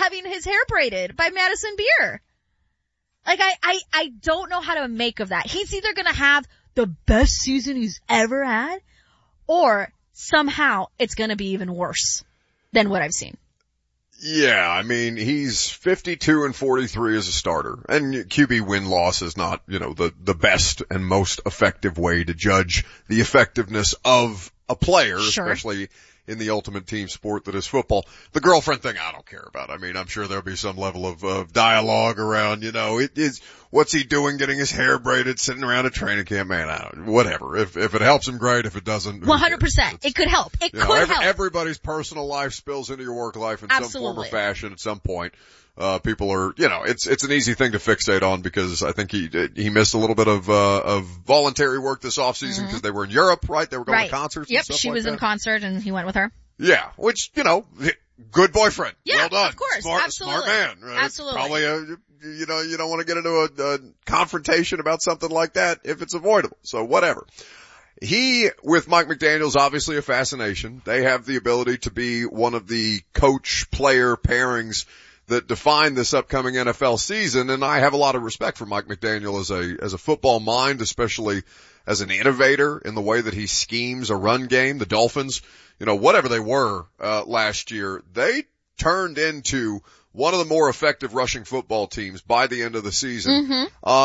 having his hair braided by Madison Beer. Like, I don't know how to make of that. He's either gonna have the best season he's ever had, or somehow it's gonna be even worse than what I've seen. Yeah, I mean, he's 52-43 as a starter, and QB win-loss is not, the best and most effective way to judge the effectiveness of a player, Sure. Especially in the ultimate team sport that is football. The girlfriend thing, I don't care about. I mean, I'm sure there'll be some level of dialogue around, it is, what's he doing getting his hair braided, sitting around a training camp, man, whatever. If it helps him, great. If it doesn't, 100%. It could help. It could help. Everybody's personal life spills into your work life in some form or fashion at some point. People are, it's an easy thing to fixate on because I think he missed a little bit of voluntary work this offseason because they were in Europe, right? They were going to concerts. Yep, and stuff she like was that. in concert and he went with her. Yeah, which, good boyfriend. Yeah, well done. of course. Smart man. Right? Absolutely. It's probably you don't want to get into a confrontation about something like that if it's avoidable. So whatever. He, with Mike McDaniel's obviously a fascination. They have the ability to be one of the coach-player pairings that define this upcoming NFL season, and I have a lot of respect for Mike McDaniel as a football mind, especially as an innovator in the way that he schemes a run game. The Dolphins, whatever they were last year, they turned into one of the more effective rushing football teams by the end of the season.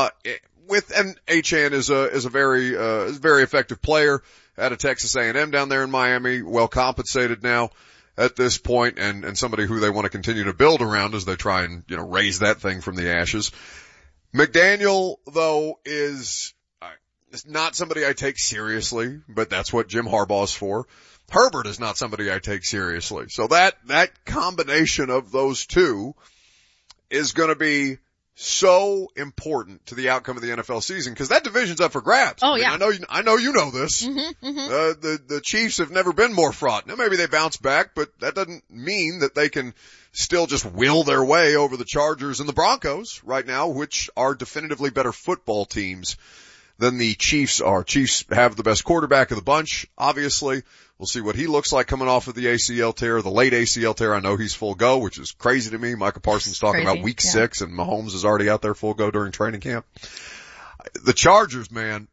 And Achane is a very effective player out of Texas A&M down there in Miami, well compensated now at this point, and somebody who they want to continue to build around as they try and, raise that thing from the ashes. McDaniel, though, is not somebody I take seriously, but that's what Jim Harbaugh's for. Herbert is not somebody I take seriously. So that combination of those two is going to be so important to the outcome of the NFL season because that division's up for grabs. Oh, yeah. I know you know this. The Chiefs have never been more fraught. Now maybe they bounce back, but that doesn't mean that they can still just will their way over the Chargers and the Broncos right now, which are definitively better football teams than the Chiefs are. Chiefs have the best quarterback of the bunch, obviously. We'll see what he looks like coming off of the ACL tear, the late ACL tear. I know he's full go, which is crazy to me. Micah Parsons talking about week 6 and Mahomes is already out there full go during training camp. The Chargers, man,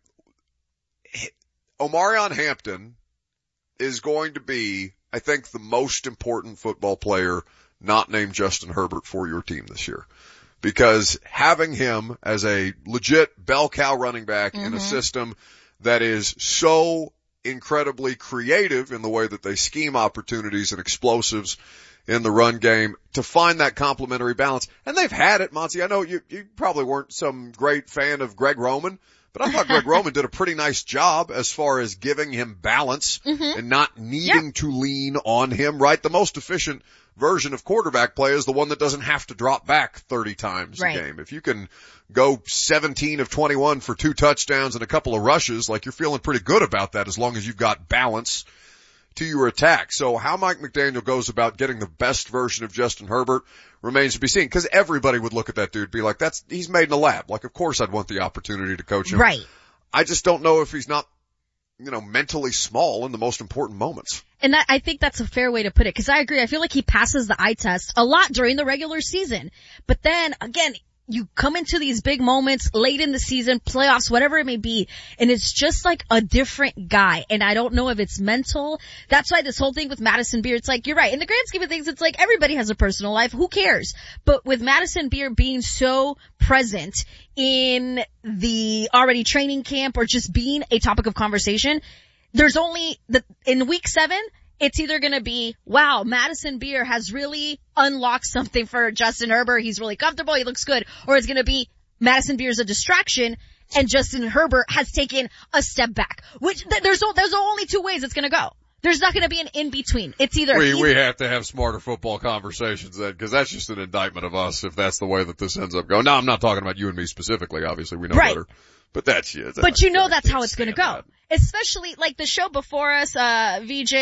Omarion Hampton is going to be, I think, the most important football player not named Justin Herbert for your team this year. Because having him as a legit bell cow running back in a system that is so incredibly creative in the way that they scheme opportunities and explosives in the run game to find that complementary balance. And they've had it, Monty. I know you probably weren't some great fan of Greg Roman, but I thought Greg Roman did a pretty nice job as far as giving him balance and not needing to lean on him, right? The most efficient version of quarterback play is the one that doesn't have to drop back 30 times a game. If you can go 17 of 21 for 2 touchdowns and a couple of rushes, like you're feeling pretty good about that as long as you've got balance to your attack. So how Mike McDaniel goes about getting the best version of Justin Herbert remains to be seen, because everybody would look at that dude and be like, he's made in a lab. Like, of course I'd want the opportunity to coach him. Right. I just don't know if he's not, mentally small in the most important moments. And I think that's a fair way to put it, because I agree. I feel like he passes the eye test a lot during the regular season. But then, again, you come into these big moments late in the season, playoffs, whatever it may be, and it's just like a different guy. And I don't know if it's mental. That's why this whole thing with Madison Beer, it's like, you're right. In the grand scheme of things, it's like everybody has a personal life. Who cares? But with Madison Beer being so present in the already training camp or just being a topic of conversation, there's only in week 7, it's either going to be, wow, Madison Beer has really unlocked something for Justin Herbert. He's really comfortable. He looks good. Or it's going to be Madison Beer's a distraction and Justin Herbert has taken a step back. Which there's only 2 ways it's going to go. There's not going to be an in-between. It's either we have to have smarter football conversations then, because that's just an indictment of us if that's the way that this ends up going. Now, I'm not talking about you and me specifically. Obviously, we know better. But that's it. But that's how it's going to go. Especially like the show before us, VJ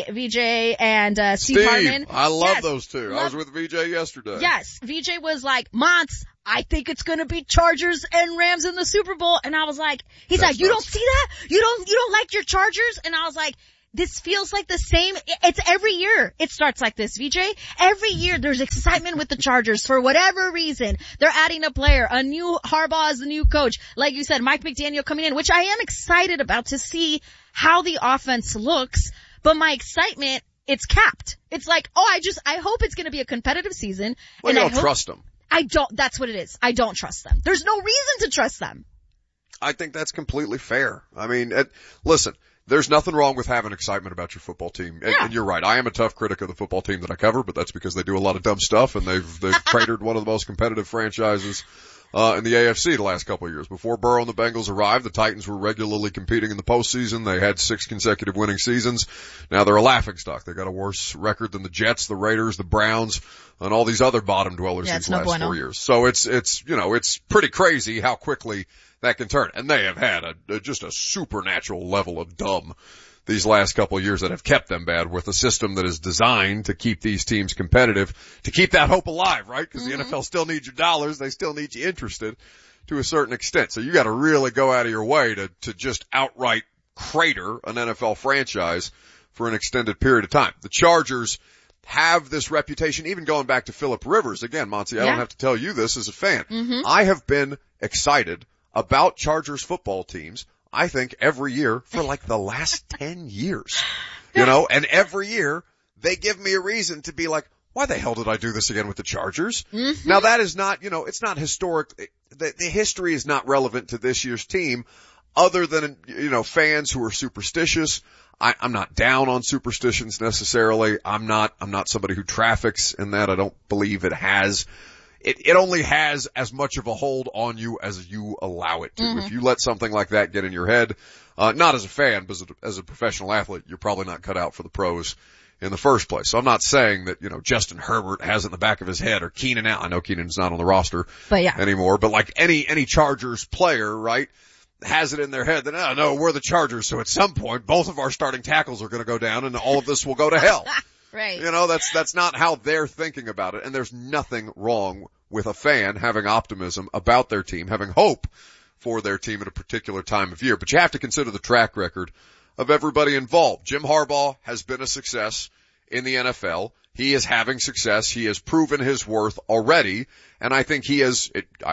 and Steve Hartman. I love those two. I was with VJ yesterday. Yes. VJ was like, Monts, I think it's going to be Chargers and Rams in the Super Bowl. And I was like, he's like, you don't see that? You don't like your Chargers? And I was like, this feels like the same. It's every year. It starts like this, VJ. Every year there's excitement with the Chargers for whatever reason. They're adding a player, a new Harbaugh is the new coach. Like you said, Mike McDaniel coming in, which I am excited about to see how the offense looks. But my excitement, it's capped. It's like, I hope it's going to be a competitive season. Well, and you don't trust them. That's what it is. I don't trust them. There's no reason to trust them. I think that's completely fair. I mean, listen, there's nothing wrong with having excitement about your football team. And you're right. I am a tough critic of the football team that I cover, but that's because they do a lot of dumb stuff and they've cratered one of the most competitive franchises in the AFC the last couple of years. Before Burrow and the Bengals arrived, the Titans were regularly competing in the postseason. They had 6 consecutive winning seasons. Now they're a laughingstock. They got a worse record than the Jets, the Raiders, the Browns, and all these other bottom dwellers these last 4 years. So it's pretty crazy how quickly that can turn. And they have had just a supernatural level of dumb these last couple of years that have kept them bad with a system that is designed to keep these teams competitive, to keep that hope alive, right? Because the NFL still needs your dollars. They still need you interested to a certain extent. So you got to really go out of your way to just outright crater an NFL franchise for an extended period of time. The Chargers have this reputation, even going back to Phillip Rivers. Again, Monty, I don't have to tell you this as a fan. I have been excited about Chargers football teams, I think, every year for like the last 10 years, and every year they give me a reason to be like, why the hell did I do this again with the Chargers? Now that is not, it's not historic. The history is not relevant to this year's team other than, fans who are superstitious. I'm not down on superstitions necessarily. I'm not somebody who traffics in that. I don't believe it has. It only has as much of a hold on you as you allow it to. If you let something like that get in your head, not as a fan, but as a professional athlete, you're probably not cut out for the pros in the first place. So I'm not saying that, Justin Herbert has it in the back of his head or Keenan Allen. I know Keenan's not on the roster anymore, but like any Chargers player, right, has it in their head that, no, we're the Chargers. So at some point, both of our starting tackles are going to go down and all of this will go to hell. Right. That's not how they're thinking about it. And there's nothing wrong with a fan having optimism about their team, having hope for their team at a particular time of year. But you have to consider the track record of everybody involved. Jim Harbaugh has been a success in the NFL. He is having success. He has proven his worth already. And I think he has,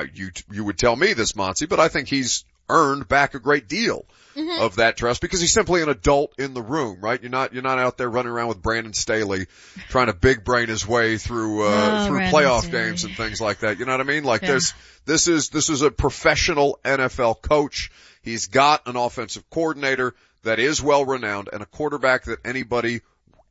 you would tell me this, Monty, but I think he's earned back a great deal of that trust because he's simply an adult in the room, right? You're not out there running around with Brandon Staley trying to big brain his way through playoff games and things like that. You know what I mean? Like this is a professional NFL coach. He's got an offensive coordinator that is well renowned and a quarterback that anybody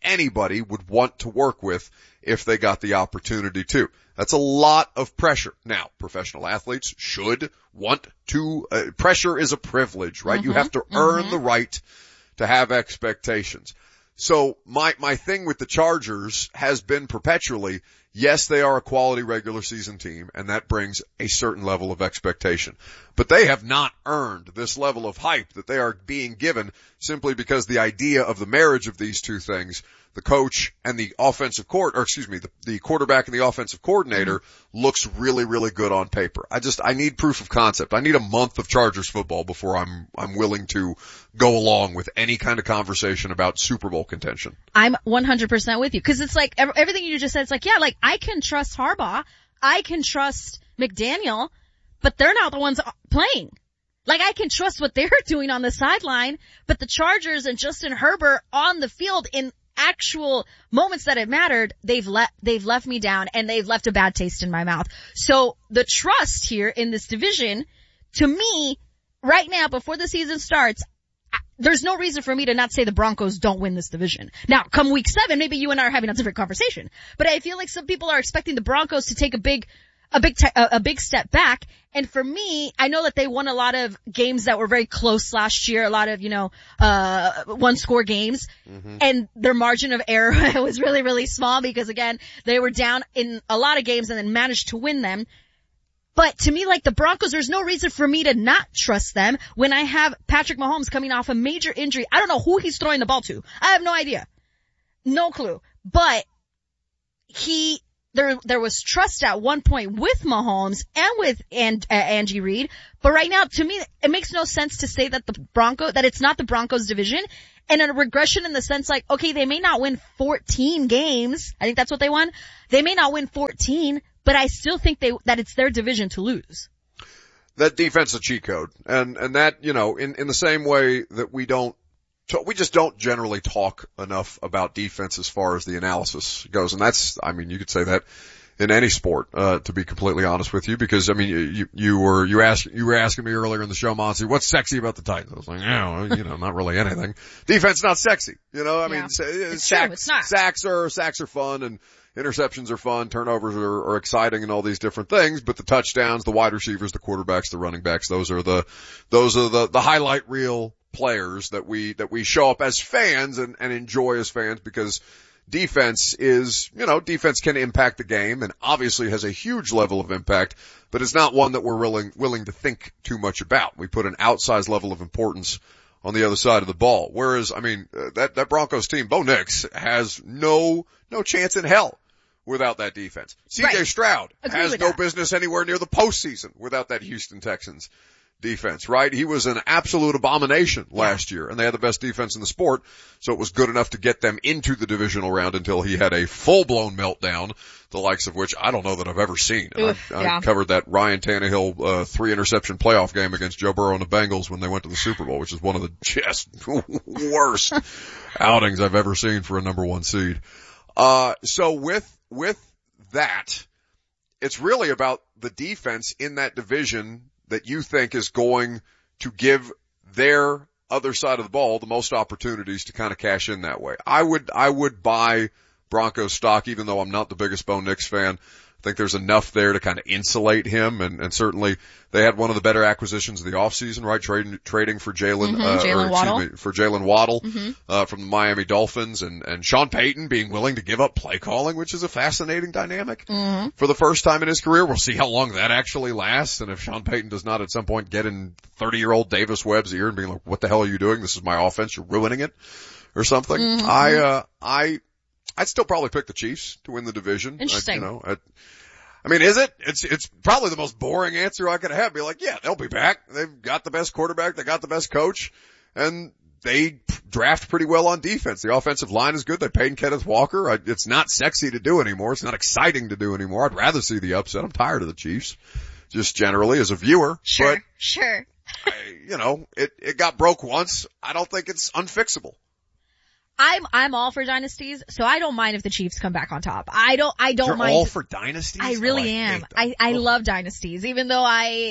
would want to work with if they got the opportunity to. That's a lot of pressure. Now, professional athletes should want to, pressure is a privilege, right? You have to earn the right to have expectations. So my thing with the Chargers has been perpetually, yes, they are a quality regular season team, and that brings a certain level of expectation. But they have not earned this level of hype that they are being given simply because the idea of the marriage of these two things, the coach and the the quarterback and the offensive coordinator looks really, really good on paper. I need proof of concept. I need a month of Chargers football before I'm willing to go along with any kind of conversation about Super Bowl contention. I'm 100% with you. Cause it's like everything you just said, it's like, yeah, like I can trust Harbaugh. I can trust McDaniel, but they're not the ones playing. Like I can trust what they're doing on the sideline, but the Chargers and Justin Herbert on the field in actual moments that have mattered, they've left me down and they've left a bad taste in my mouth. So the trust here in this division, to me, right now, before the season starts, there's no reason for me to not say the Broncos don't win this division. Now, come week 7, maybe you and I are having a different conversation, but I feel like some people are expecting the Broncos to take a big step back. And for me, I know that they won a lot of games that were very close last year, a lot of, one score games. And their margin of error was really, really small because again, they were down in a lot of games and then managed to win them. But to me, like the Broncos, there's no reason for me to not trust them when I have Patrick Mahomes coming off a major injury. I don't know who he's throwing the ball to. I have no idea. No clue. But there was trust at one point with Mahomes and with Angie Reid, but right now, to me, it makes no sense to say that that it's not the Broncos division, and a regression in the sense like, okay, they may not win 14 games. I think that's what they won. They may not win 14, but I still think that it's their division to lose. That defense is a cheat code. And that, you know, in the same way that we just don't generally talk enough about defense as far as the analysis goes. And that's, I mean, you could say that in any sport, to be completely honest with you, because I mean, you were asking me earlier in the show, Monty, what's sexy about the Titans? I was like, you know, not really anything. Defense not sexy. You know, I mean, sacks are fun and interceptions are fun, turnovers are exciting and all these different things, but the touchdowns, the wide receivers, the quarterbacks, the running backs, those are the highlight reel players that we show up as fans and enjoy as fans, because defense can impact the game and obviously has a huge level of impact, but it's not one that we're willing to think too much about. We put an outsized level of importance on the other side of the ball. Whereas, I mean, that Broncos team, Bo Nix has no chance in hell without that defense. C.J. Stroud has no business anywhere near the postseason without that Houston Texans defense, right? He was an absolute abomination last year, and they had the best defense in the sport, so it was good enough to get them into the divisional round until he had a full-blown meltdown, the likes of which I don't know that I've ever seen. I covered that Ryan Tannehill 3-interception playoff game against Joe Burrow and the Bengals when they went to the Super Bowl, which is one of the just worst outings I've ever seen for a number one seed. So with that, it's really about the defense in that division that you think is going to give their other side of the ball the most opportunities to kind of cash in that way. I would buy Broncos stock, even though I'm not the biggest Bo Nix fan. I think there's enough there to kind of insulate him, and certainly they had one of the better acquisitions of the offseason, right? Trading for Jalen Waddle, from the Miami Dolphins, and Sean Payton being willing to give up play calling, which is a fascinating dynamic for the first time in his career. We'll see how long that actually lasts, and if Sean Payton does not at some point get in 30-year-old Davis Webb's ear and being like, what the hell are you doing? This is my offense. You're ruining it or something. I'd still probably pick the Chiefs to win the division. Interesting. I mean, is it? It's probably the most boring answer I could have. Be like, yeah, they'll be back. They've got the best quarterback. They got the best coach, and they draft pretty well on defense. The offensive line is good. They paid Kenneth Walker. It's not sexy to do anymore. It's not exciting to do anymore. I'd rather see the upset. I'm tired of the Chiefs, just generally as a viewer. Sure. It got broke once. I don't think it's unfixable. I'm all for dynasties, so I don't mind if the Chiefs come back on top. I don't You're mind. All for dynasties? I really am. I love dynasties, even though I'm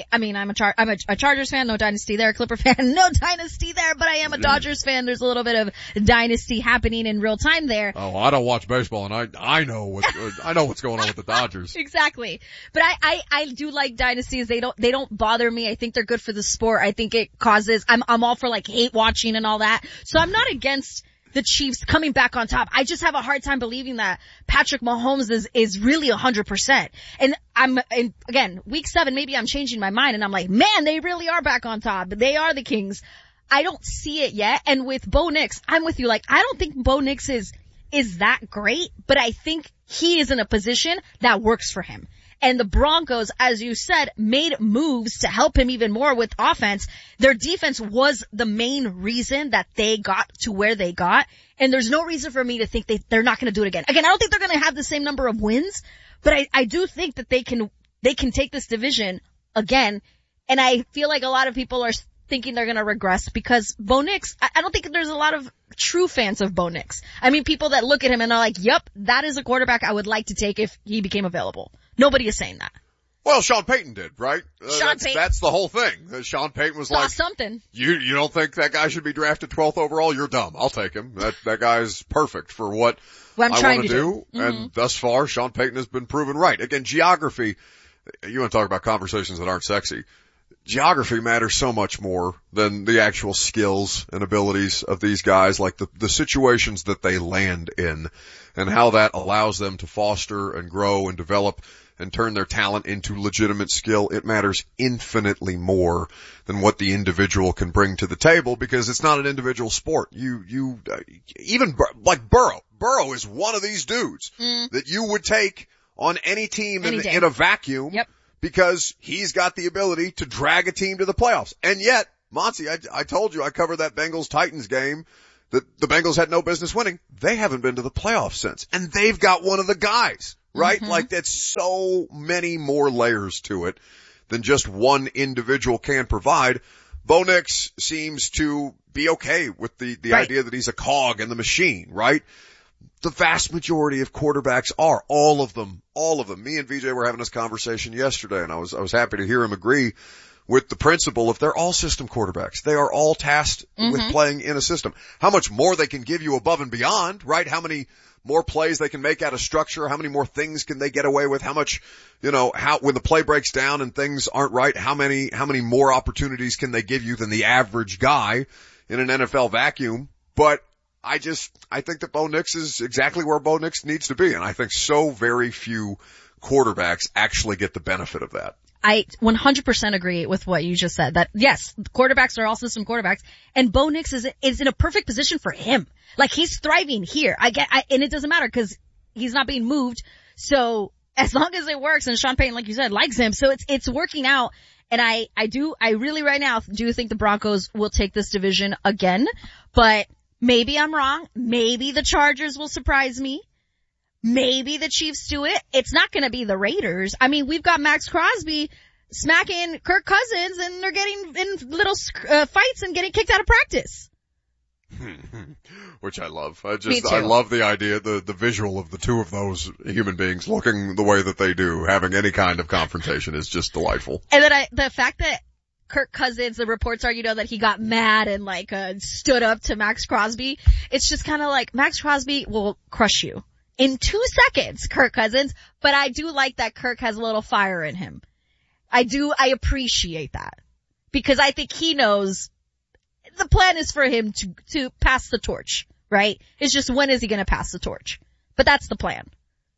a Chargers fan, no dynasty there. Clipper fan, no dynasty there, but I am a Dodgers fan. There's a little bit of dynasty happening in real time there. Oh, I don't watch baseball, and I know what's going on with the Dodgers. Exactly. But I do like dynasties. They don't bother me. I think they're good for the sport. I think it causes, I'm all for like hate watching and all that. So I'm not against the Chiefs coming back on top. I just have a hard time believing that Patrick Mahomes is really 100%. And again, week 7, maybe I'm changing my mind and I'm like, man, they really are back on top. They are the Kings. I don't see it yet. And with Bo Nix, I'm with you. Like, I don't think Bo Nix is that great, but I think he is in a position that works for him. And the Broncos, as you said, made moves to help him even more with offense. Their defense was the main reason that they got to where they got. And there's no reason for me to think they're not going to do it again. Again, I don't think they're going to have the same number of wins, but I do think that they can take this division again. And I feel like a lot of people are thinking they're going to regress because Bo Nix, I don't think there's a lot of true fans of Bo Nix. I mean, people that look at him and are like, yep, that is a quarterback I would like to take if he became available. Nobody is saying that. Well, Sean Payton did, right? Payton. That's the whole thing. Sean Payton was like, something. You don't think that guy should be drafted 12th overall? You're dumb. I'll take him. That guy's perfect for what I'm trying to do. Mm-hmm. And thus far, Sean Payton has been proven right. Again, geography, you want to talk about conversations that aren't sexy. Geography matters so much more than the actual skills and abilities of these guys, like the situations that they land in and how that allows them to foster and grow and develop and turn their talent into legitimate skill. It matters infinitely more than what the individual can bring to the table because it's not an individual sport. Even like Burrow is one of these dudes that you would take on any team Any in a vacuum. Yep. Because he's got the ability to drag a team to the playoffs. And yet, Monty, I told you I covered that Bengals-Titans game that the Bengals had no business winning. They haven't been to the playoffs since. And they've got one of the guys, right? Mm-hmm. Like that's so many more layers to it than just one individual can provide. Bo Nix seems to be okay with the right. idea that he's a cog in the machine, right? The vast majority of quarterbacks are, all of them. Me and VJ were having this conversation yesterday, and I was happy to hear him agree with the principle if they're all system quarterbacks. They are all tasked with playing in a system. How much more they can give you above and beyond, right? How many more plays they can make out of structure? How many more things can they get away with? How much, when the play breaks down and things aren't right, how many more opportunities can they give you than the average guy in an NFL vacuum? But I think that Bo Nix is exactly where Bo Nix needs to be. And I think so very few quarterbacks actually get the benefit of that. I 100% agree with what you just said, that yes, quarterbacks are all system quarterbacks, and Bo Nix is in a perfect position for him. Like, he's thriving here. And it doesn't matter because he's not being moved. So as long as it works, and Sean Payton, like you said, likes him, so it's working out. And I really right now do think the Broncos will take this division again, but maybe I'm wrong. Maybe the Chargers will surprise me. Maybe the Chiefs do it. It's not going to be the Raiders. I mean, we've got Max Crosby smacking Kirk Cousins, and they're getting in little fights and getting kicked out of practice. Which I love. I love the idea, the visual of the two of those human beings looking the way that they do, having any kind of confrontation is just delightful. And then the fact that Kirk Cousins, the reports are, that he got mad and stood up to Max Crosby. It's just kind of like, Max Crosby will crush you in 2 seconds, Kirk Cousins, but I do like that Kirk has a little fire in him. I appreciate that. Because I think he knows the plan is for him to pass the torch, right? It's just, when is he gonna pass the torch? But that's the plan.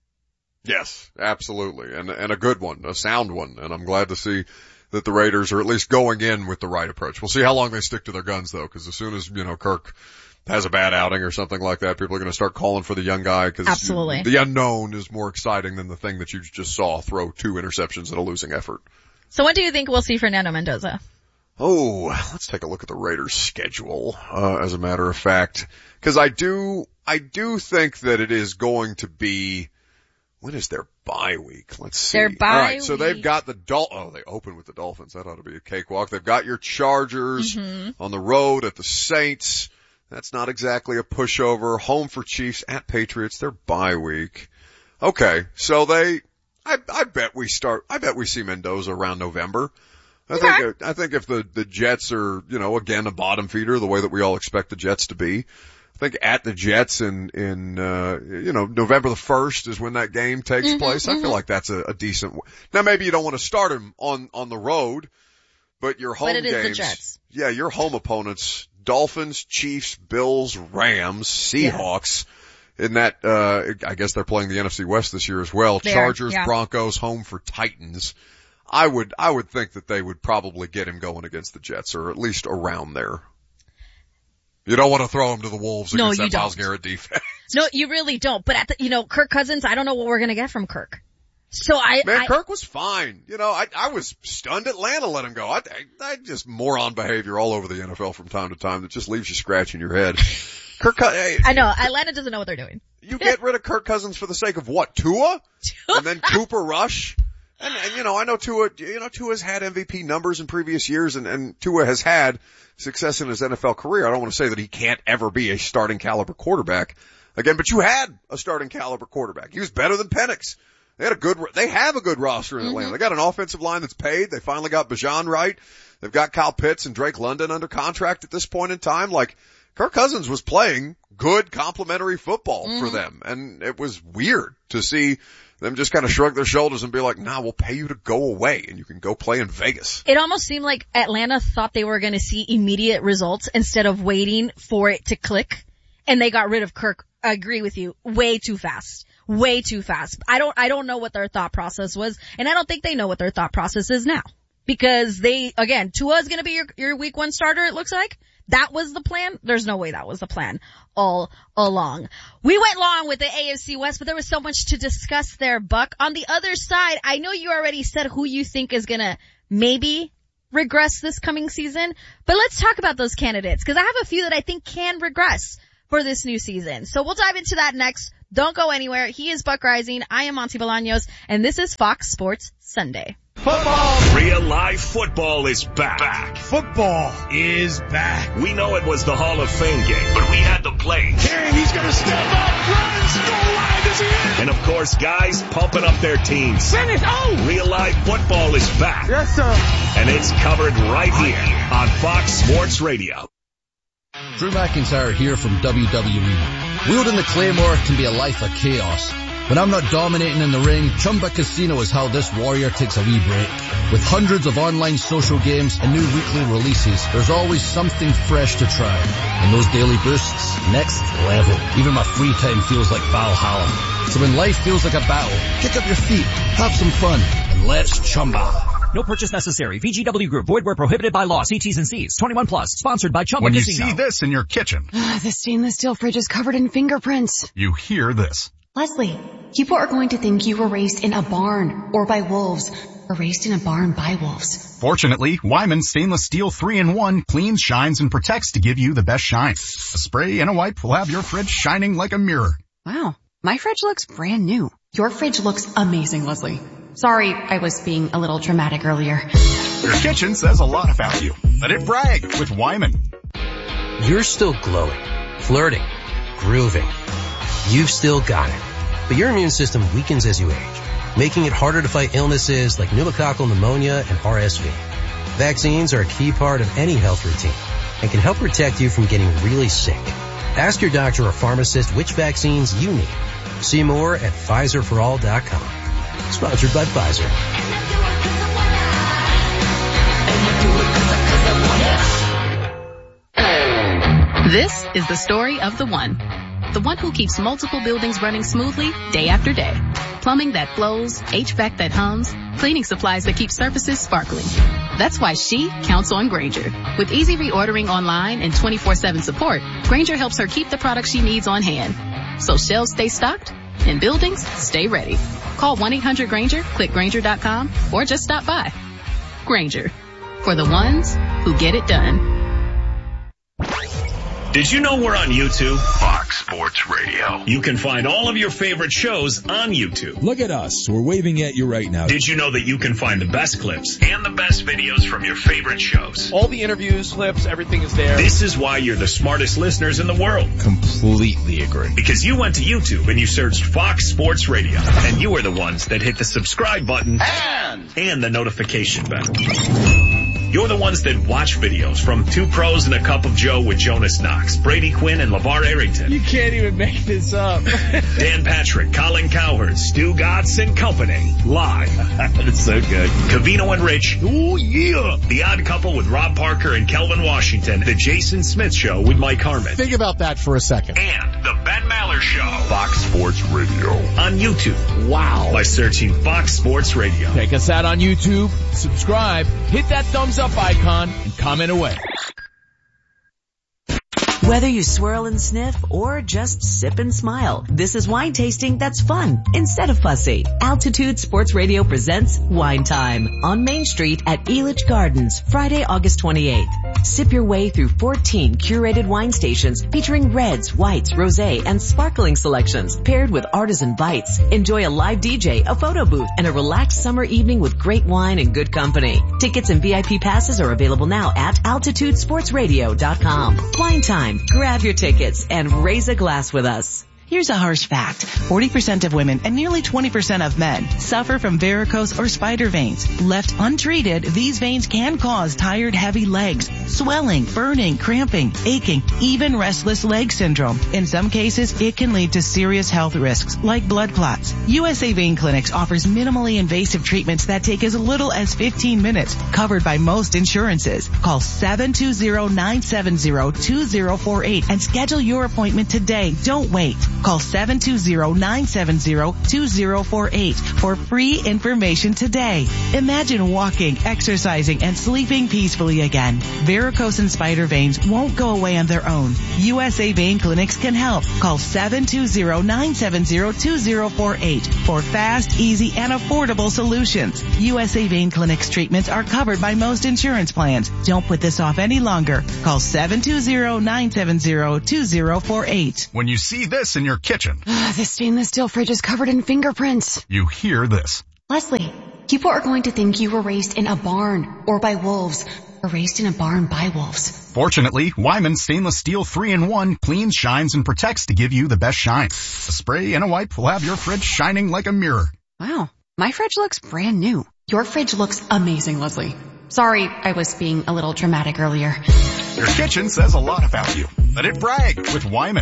Yes, absolutely. And a good one, a sound one, and I'm glad to see that the Raiders are at least going in with the right approach. We'll see how long they stick to their guns though, because as soon as, Kirk has a bad outing or something like that, people are going to start calling for the young guy, because the unknown is more exciting than the thing that you just saw throw 2 interceptions in a losing effort. So when do you think we'll see Fernando Mendoza? Oh, let's take a look at the Raiders' schedule, as a matter of fact, because I do think that it is going to be, when is their bye week? Let's see. Their bye All right, so week. they've got they open with the Dolphins. That ought to be a cakewalk. They've got your Chargers on the road at the Saints. That's not exactly a pushover. Home for Chiefs, at Patriots. Their bye week. Okay, so I bet we see Mendoza around November. I think if the Jets are, again, a bottom feeder, the way that we all expect the Jets to be, I think at the Jets in November the 1st is when that game takes place. I feel like that's a decent, now maybe you don't want to start him on the road, but your home games. But it is the Jets. Yeah, your home opponents, Dolphins, Chiefs, Bills, Rams, Seahawks. Yeah. In that, I guess they're playing the NFC West this year as well. Chargers, Broncos, home for Titans. I would think that they would probably get him going against the Jets, or at least around there. You don't want to throw him to the Wolves against that Myles Garrett defense. No, you really don't. But Kirk Cousins, I don't know what we're going to get from Kirk. So Kirk was fine. I was stunned Atlanta let him go. I just moron behavior all over the NFL from time to time that just leaves you scratching your head. I know. Atlanta doesn't know what they're doing. You get rid of Kirk Cousins for the sake of what? Tua? And then Cooper Rush? And I know Tua's had MVP numbers in previous years, and Tua has had success in his NFL career. I don't want to say that he can't ever be a starting caliber quarterback again, but you had a starting caliber quarterback. He was better than Penix. They have a good roster in Atlanta. They got an offensive line that's paid. They finally got Bijan right. They've got Kyle Pitts and Drake London under contract at this point in time. Like, Kirk Cousins was playing good complimentary football for them, and it was weird to see them just kind of shrug their shoulders and be like, nah, we'll pay you to go away and you can go play in Vegas. It almost seemed like Atlanta thought they were going to see immediate results instead of waiting for it to click, and they got rid of Kirk. I agree with you. Way too fast. Way too fast. I don't know what their thought process was, and I don't think they know what their thought process is now. Because Tua is going to be your week 1 starter, it looks like. that was the plan, there's no way that was the plan all along. We went long with the AFC West, but there was so much to discuss there, Buck. On the other side, I know you already said who you think is gonna maybe regress this coming season, but let's talk about those candidates, because I have a few that I think can regress for this new season. So we'll dive into that next. Don't go anywhere. He is Buck Rising. I am Monty Bolaños, and this is Fox Sports Sunday. Football! Real live football is back. Football is back. We know it was the Hall of Fame game, but we had the plays. And he's gonna step up, runs, goal line, is he in? And of course, guys pumping up their teams. Finish! Oh! Real live football is back. Yes, sir. And it's covered right here on Fox Sports Radio. Drew McIntyre here from WWE. Wielding the Claymore can be a life of chaos. When I'm not dominating in the ring, Chumba Casino is how this warrior takes a wee break. With hundreds of online social games and new weekly releases, there's always something fresh to try. And those daily boosts, next level. Even my free time feels like Valhalla. So when life feels like a battle, kick up your feet, have some fun, and let's Chumba. No purchase necessary. VGW Group. Void where prohibited by law. See T's and C's. 21 plus. Sponsored by Chumba Casino. When you see this in your kitchen. The stainless steel fridge is covered in fingerprints. You hear this. Leslie, people are going to think you were raised in a barn or by wolves or raised in a barn by wolves. Fortunately, Wyman Stainless Steel 3-in-1 cleans, shines, and protects to give you the best shine. A spray and a wipe will have your fridge shining like a mirror. Wow. My fridge looks brand new. Your fridge looks amazing, Leslie. Sorry, I was being a little dramatic earlier. Your kitchen says a lot about you. Let it brag with Wyman. You're still glowing, flirting, grooving. You've still got it. But your immune system weakens as you age, making it harder to fight illnesses like pneumococcal pneumonia and RSV. Vaccines are a key part of any health routine and can help protect you from getting really sick. Ask your doctor or pharmacist which vaccines you need. See more at PfizerForAll.com. Sponsored by Pfizer. This is the story of the one who keeps multiple buildings running smoothly day after day. Plumbing that flows, HVAC that hums, cleaning supplies that keep surfaces sparkling. That's why she counts on Grainger. With easy reordering online and 24/7 support, Grainger helps her keep the products she needs on hand. So shelves stay stocked and buildings stay ready. Call 1-800-GRAINGER, click Grainger.com, or just stop by. Grainger, for the ones who get it done. Did you know we're on YouTube? Fox Sports Radio. You can find all of your favorite shows on YouTube. Look at us. We're waving at you right now. Did you know that you can find the best clips and the best videos from your favorite shows? All the interviews, clips, everything is there. This is why you're the smartest listeners in the world. Completely agree. Because you went to YouTube and you searched Fox Sports Radio. And you are the ones that hit the subscribe button and the notification bell. You're the ones that watch videos from Two Pros and a Cup of Joe with Jonas Knox, Brady Quinn, and LeVar Arrington. You can't even make this up. Dan Patrick, Colin Cowherd, Stu Gatz and Company. Live. That's so good. Covino and Rich. Oh, yeah. The Odd Couple with Rob Parker and Kelvin Washington. The Jason Smith Show with Mike Harmon. Think about that for a second. And the Ben Maller Show. Fox Sports Radio. On YouTube. Wow. By searching Fox Sports Radio. Check us out on YouTube. Subscribe. Hit that thumbs up icon and comment away. Whether you swirl and sniff or just sip and smile, this is wine tasting that's fun instead of fussy. Altitude Sports Radio presents Wine Time on Main Street at Elitch Gardens, Friday, August 28th. Sip your way through 14 curated wine stations featuring reds, whites, rosé, and sparkling selections paired with artisan bites. Enjoy a live DJ, a photo booth, and a relaxed summer evening with great wine and good company. Tickets and VIP passes are available now at altitudesportsradio.com. Wine Time. Grab your tickets and raise a glass with us. Here's a harsh fact. 40% of women and nearly 20% of men suffer from varicose or spider veins. Left untreated, these veins can cause tired, heavy legs, swelling, burning, cramping, aching, even restless leg syndrome. In some cases, it can lead to serious health risks like blood clots. USA Vein Clinics offers minimally invasive treatments that take as little as 15 minutes, covered by most insurances. Call 720-970-2048 and schedule your appointment today. Don't wait. Call 720-970-2048 for free information today. Imagine walking, exercising, and sleeping peacefully again. Varicose and spider veins won't go away on their own. USA Vein Clinics can help. Call 720-970-2048 for fast, easy, and affordable solutions. USA Vein Clinics treatments are covered by most insurance plans. Don't put this off any longer. Call 720-970-2048. When you see this in your kitchen, This stainless steel fridge is covered in fingerprints. you hear this. Leslie, people are going to think you were raised in a barn or by wolves, or raised in a barn by wolves. Fortunately, Wyman Stainless Steel 3-in-1 cleans, shines, and protects to give you the best shine. A spray and a wipe will have your fridge shining like a mirror. Wow, my fridge looks brand new. Your fridge looks amazing, Leslie. Sorry, I was being a little dramatic earlier. Your kitchen says a lot about you. Let it brag with Wyman.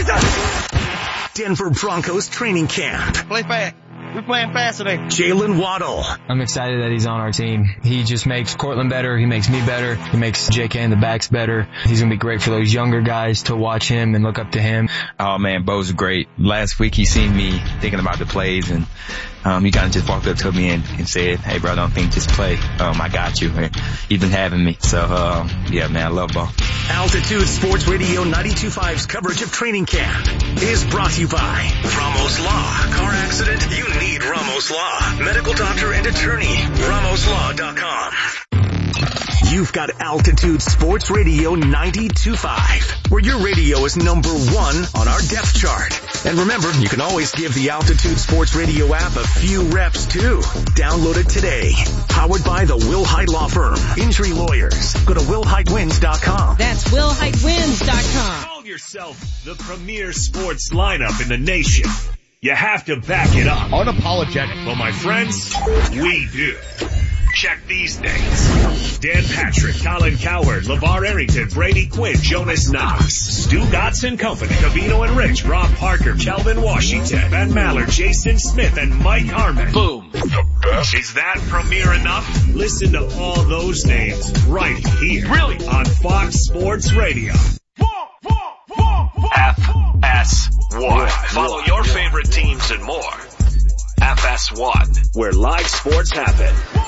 Denver Broncos training camp. Play fast. We're playing fast today. Jalen Waddle. I'm excited that he's on our team. He just makes Cortland better. He makes me better. He makes JK and the backs better. He's going to be great for those younger guys to watch him and look up to him. Oh man, Bo's great. Last week he seen me thinking about the plays and he kind of just walked up to me and said, "Hey bro, don't think, just play. I got you." He's been having me. So, yeah man, I love Bo. Altitude Sports Radio 92.5's coverage of training camp is brought to you by Ramos Law. Car accident? You need Ramos Law. Medical doctor and attorney. RamosLaw.com. You've got Altitude Sports Radio 92.5, where your radio is number one on our depth chart. And remember, you can always give the Altitude Sports Radio app a few reps too. Download it today. Powered by the Will Height Law Firm. Injury lawyers. Go to WillHeightWins.com. That's WillHeightWins.com. Call yourself the premier sports lineup in the nation. You have to back it up. Unapologetic. Well, my friends, we do. Check these names. Dan Patrick, Colin Cowherd, LeVar Arrington, Brady Quinn, Jonas Knox, Stu Gotts & Company, Cavino and Rich, Rob Parker, Calvin Washington, Ben Maller, Jason Smith, and Mike Harmon. Boom. The best. Is that premiere enough? Listen to all those names right here. Really? On Fox Sports Radio. FS1. Follow your favorite teams and more. FS1, where live sports happen.